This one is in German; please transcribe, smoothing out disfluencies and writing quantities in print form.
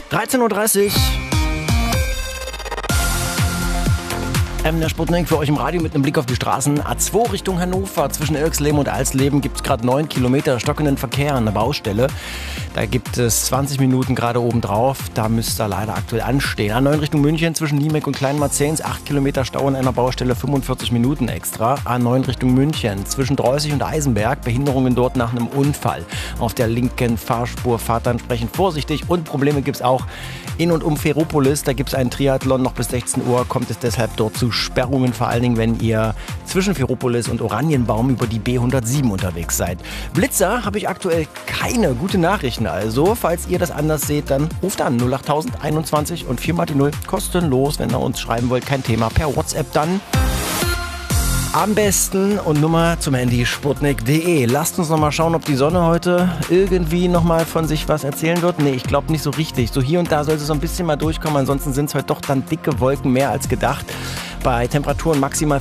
13:30 Uhr. Der Sputnik für euch im Radio mit einem Blick auf die Straßen. A2 Richtung Hannover. Zwischen Irxleben und Alsleben gibt es gerade 9 Kilometer stockenden Verkehr an der Baustelle. Da gibt es 20 Minuten gerade oben drauf. Da müsst ihr leider aktuell anstehen. A9 Richtung München zwischen Niemek und Kleinmarzens. 8 Kilometer Stau an einer Baustelle, 45 Minuten extra. A9 Richtung München zwischen Dreußig und Eisenberg. Behinderungen dort nach einem Unfall. Auf der linken Fahrspur fahrt dann entsprechend vorsichtig. Und Probleme gibt es auch in und um Ferropolis. Da gibt es einen Triathlon noch bis 16 Uhr. Kommt es deshalb dort zu Sperrungen, vor allen Dingen, wenn ihr zwischen Ferropolis und Oranienbaum über die B107 unterwegs seid. Blitzer habe ich aktuell keine. Gute Nachrichten also. Falls ihr das anders seht, dann ruft an 08000 21 und 4 mal die 0. Kostenlos, wenn ihr uns schreiben wollt, kein Thema. Per WhatsApp dann. Am besten und Nummer zum Handy sputnik.de. Lasst uns nochmal schauen, ob die Sonne heute irgendwie nochmal von sich was erzählen wird. Nee, ich glaube nicht so richtig. So hier und da sollte es so ein bisschen mal durchkommen. Ansonsten sind es heute doch dann dicke Wolken, mehr als gedacht. Bei Temperaturen maximal